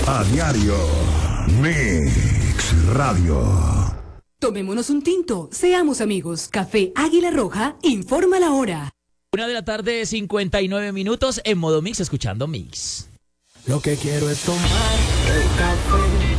A diario. Mix Radio. Tomémonos un tinto, seamos amigos. Café Águila Roja informa la hora. 1:59 p.m. en modo Mix, escuchando Mix. Lo que quiero es tomar el café.